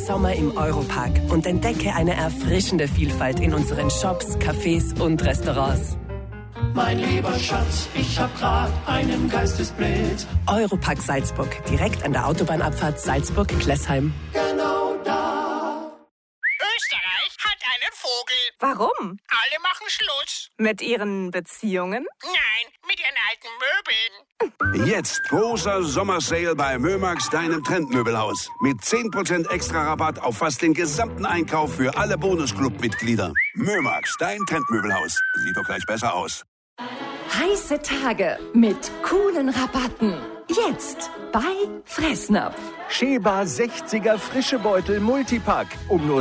Sommer im Europark und entdecke eine erfrischende Vielfalt in unseren Shops, Cafés und Restaurants. Mein lieber Schatz, ich hab grad einen Geistesblitz. Europark Salzburg, direkt an der Autobahnabfahrt Salzburg-Klessheim. Genau da. Österreich hat einen Vogel. Warum? Alle machen Schluss. Mit ihren Beziehungen? Nein, mit ihren alten Möbeln. Jetzt großer Sommersale bei Mömax, deinem Trendmöbelhaus. Mit 10% extra Rabatt auf fast den gesamten Einkauf für alle Bonusclub-Mitglieder. Mömax, dein Trendmöbelhaus. Sieht doch gleich besser aus. Heiße Tage mit coolen Rabatten. Jetzt bei Fressnapf. Sheba 60er frische Beutel Multipack um nur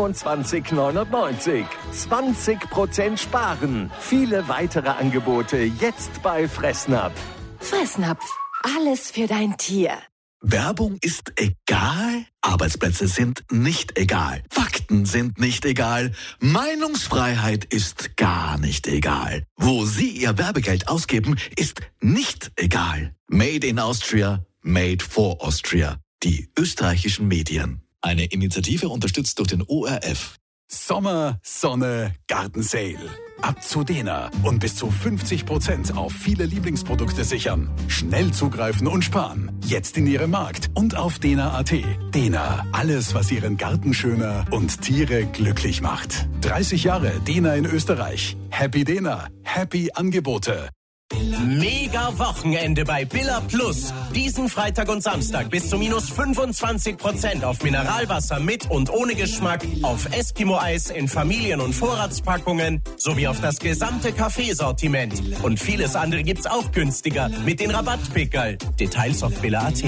27,99 €. 20% sparen. Viele weitere Angebote jetzt bei Fressnapf. Fressnapf. Alles für dein Tier. Werbung ist egal, Arbeitsplätze sind nicht egal, Fakten sind nicht egal, Meinungsfreiheit ist gar nicht egal. Wo Sie Ihr Werbegeld ausgeben, ist nicht egal. Made in Austria, made for Austria. Die österreichischen Medien. Eine Initiative unterstützt durch den ORF. Sommer, Sonne, Gartensale. Ab zu Dena und bis zu 50% auf viele Lieblingsprodukte sichern. Schnell zugreifen und sparen. Jetzt in Ihrem Markt und auf dena.at. Dena, alles, was Ihren Garten schöner und Tiere glücklich macht. 30 Jahre Dena in Österreich. Happy Dena, happy Angebote. Mega Wochenende bei Billa Plus. Diesen Freitag und Samstag bis zu minus 25% auf Mineralwasser mit und ohne Geschmack, auf Eskimo-Eis in Familien- und Vorratspackungen sowie auf das gesamte Kaffeesortiment. Und vieles andere gibt's auch günstiger mit den Rabattpickerl. Details auf Billa.at.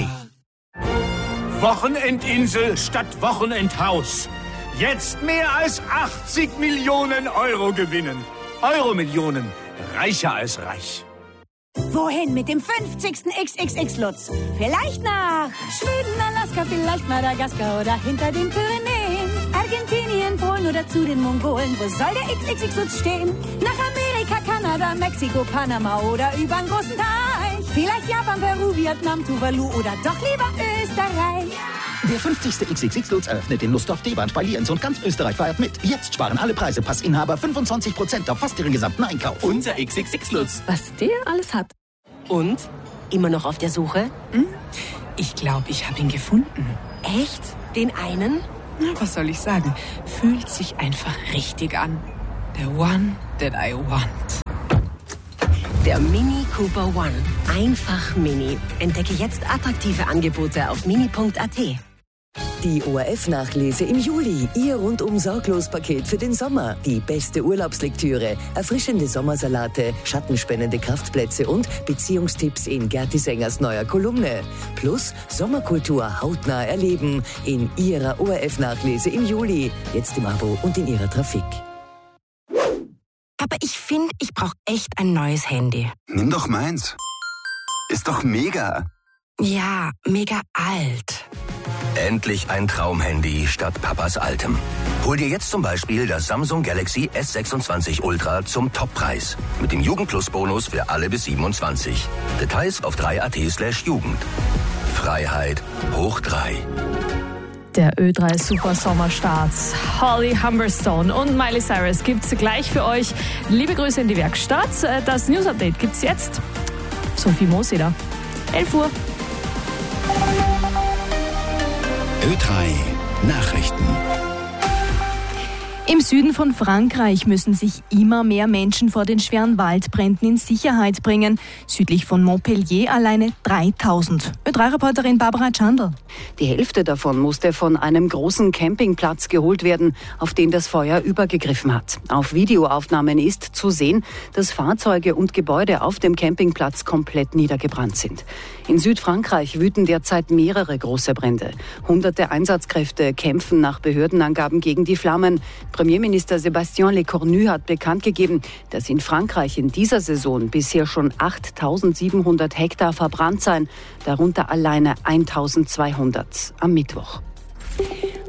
Wochenendinsel statt Wochenendhaus. Jetzt mehr als 80 Millionen Euro gewinnen. Euromillionen. Reicher als reich. Wohin mit dem 50. XXX-Lutz? Vielleicht nach Schweden, Alaska, vielleicht Madagaskar oder hinter den Pyrenäen. Argentinien, Polen oder zu den Mongolen. Wo soll der XXX-Lutz stehen? Nach Amerika, Kanada, Mexiko, Panama oder übern großen Teich. Vielleicht Japan, Peru, Vietnam, Tuvalu oder doch lieber Österreich. Der 50. XXX-Lutz eröffnet den Lustdorf D-Bahn bei Lienz und ganz Österreich feiert mit. Jetzt sparen alle Preise, Passinhaber 25% auf fast ihren gesamten Einkauf. Unser XXX-Lutz. Was der alles hat. Und? Immer noch auf der Suche? Ich glaube, ich habe ihn gefunden. Echt? Den einen? Na, was soll ich sagen? Fühlt sich einfach richtig an. The one that I want. Der Mini Cooper One. Einfach Mini. Entdecke jetzt attraktive Angebote auf mini.at. Die ORF-Nachlese im Juli. Ihr Rundum-Sorglos-Paket für den Sommer. Die beste Urlaubslektüre, erfrischende Sommersalate, schattenspendende Kraftplätze und Beziehungstipps in Gerti Sängers neuer Kolumne. Plus Sommerkultur hautnah erleben in Ihrer ORF-Nachlese im Juli. Jetzt im Abo und in Ihrer Trafik. Aber ich finde, ich brauche echt ein neues Handy. Nimm doch meins. Ist doch mega. Ja, mega alt. Endlich ein Traumhandy statt Papas altem. Hol dir jetzt zum Beispiel das Samsung Galaxy S26 Ultra zum Toppreis. Mit dem Jugend-Plus-Bonus für alle bis 27. Details auf 3.at/Jugend. Freiheit hoch 3. Der Ö3 Super Sommerstart. Holly Humberstone und Miley Cyrus gibt's gleich für euch. Liebe Grüße in die Werkstatt. Das News Update gibt's jetzt. Sophie Mosi da. 11 Uhr. Ö3 Nachrichten. Im Süden von Frankreich müssen sich immer mehr Menschen vor den schweren Waldbränden in Sicherheit bringen. Südlich von Montpellier alleine 3000. Ö3-Reporterin Barbara Chandl. Die Hälfte davon musste von einem großen Campingplatz geholt werden, auf den das Feuer übergegriffen hat. Auf Videoaufnahmen ist zu sehen, dass Fahrzeuge und Gebäude auf dem Campingplatz komplett niedergebrannt sind. In Südfrankreich wüten derzeit mehrere große Brände. Hunderte Einsatzkräfte kämpfen nach Behördenangaben gegen die Flammen. Premierminister Sébastien Lecornu hat bekannt gegeben, dass in Frankreich in dieser Saison bisher schon 8.700 Hektar verbrannt seien, darunter alleine 1.200 am Mittwoch.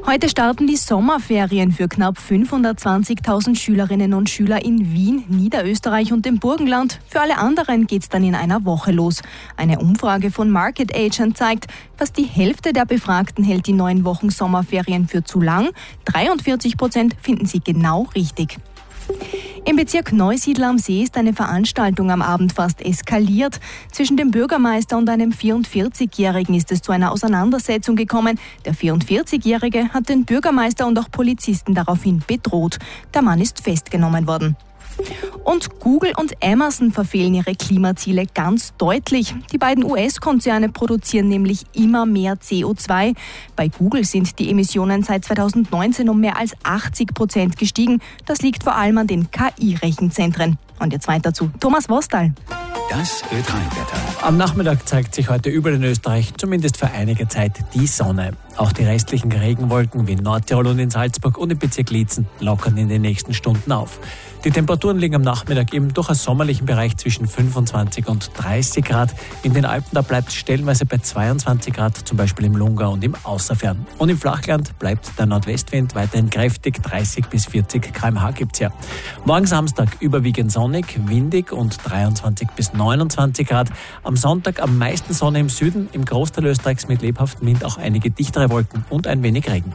Heute starten die Sommerferien für knapp 520.000 Schülerinnen und Schüler in Wien, Niederösterreich und dem Burgenland. Für alle anderen geht's dann in einer Woche los. Eine Umfrage von Market Agent zeigt, fast die Hälfte der Befragten hält die 9 Wochen Sommerferien für zu lang. 43% finden sie genau richtig. Im Bezirk Neusiedl am See ist eine Veranstaltung am Abend fast eskaliert. Zwischen dem Bürgermeister und einem 44-Jährigen ist es zu einer Auseinandersetzung gekommen. Der 44-Jährige hat den Bürgermeister und auch Polizisten daraufhin bedroht. Der Mann ist festgenommen worden. Und Google und Amazon verfehlen ihre Klimaziele ganz deutlich. Die beiden US-Konzerne produzieren nämlich immer mehr CO2. Bei Google sind die Emissionen seit 2019 um mehr als 80% gestiegen. Das liegt vor allem an den KI-Rechenzentren. Und jetzt weiter zu Thomas Wostal. Das Ö3-Wetter. Am Nachmittag zeigt sich heute überall in Österreich zumindest für einige Zeit die Sonne. Auch die restlichen Regenwolken wie in Nordtirol und in Salzburg und im Bezirk Liezen lockern in den nächsten Stunden auf. Die Temperaturen liegen am Nachmittag im durchaus sommerlichen Bereich zwischen 25 und 30 Grad. In den Alpen da bleibt es stellenweise bei 22 Grad, zum Beispiel im Lungau und im Außerfern. Und im Flachland bleibt der Nordwestwind weiterhin kräftig, 30 bis 40 km/h gibt's ja. Morgen Samstag überwiegend sonnig, windig und 23 bis 29 Grad. Am Sonntag am meisten Sonne im Süden, im Großteil Österreichs mit lebhaftem Wind auch einige dichtere Wolken und ein wenig Regen.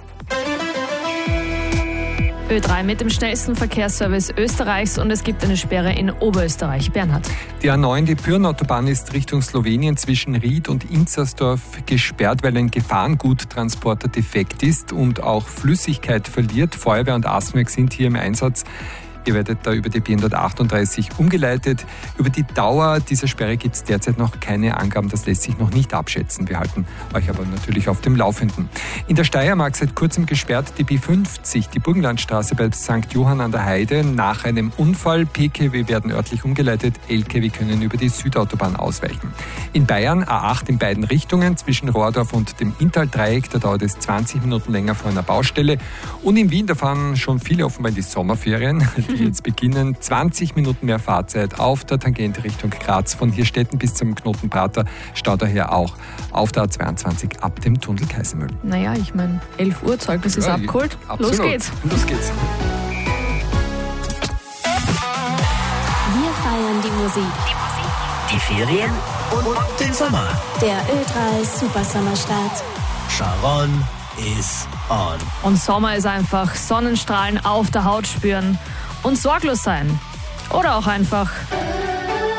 Ö3 mit dem schnellsten Verkehrsservice Österreichs und es gibt eine Sperre in Oberösterreich. Bernhard. Die A9, die Pyreneautobahn, ist Richtung Slowenien zwischen Ried und Inzersdorf gesperrt, weil ein Gefahrenguttransporter defekt ist und auch Flüssigkeit verliert. Feuerwehr und Assenwerk sind hier im Einsatz. Ihr werdet da über die B138 umgeleitet. Über die Dauer dieser Sperre gibt es derzeit noch keine Angaben. Das lässt sich noch nicht abschätzen. Wir halten euch aber natürlich auf dem Laufenden. In der Steiermark seit kurzem gesperrt die B50, die Burgenlandstraße bei St. Johann an der Heide. Nach einem Unfall, Pkw werden örtlich umgeleitet, Lkw können über die Südautobahn ausweichen. In Bayern A8 in beiden Richtungen zwischen Rohrdorf und dem Inntal-Dreieck. Da dauert es 20 Minuten länger vor einer Baustelle. Und in Wien, da fahren schon viele offenbar in die Sommerferien, die jetzt beginnen. 20 Minuten mehr Fahrzeit auf der Tangente Richtung Graz. Von Hirstetten bis zum Knoten Prater. Stau daher auch auf der A22 ab dem Tunnel Kaisermühl. Naja, ich meine, 11 Uhr, Zeugnis ist abgeholt. Absolut. Los geht's. Los geht's. Wir feiern die Musik. Die Ferien und den Sommer. Der Ö3 Supersommerstart. Sharon is on. Und Sommer ist einfach Sonnenstrahlen auf der Haut spüren und sorglos sein. Oder auch einfach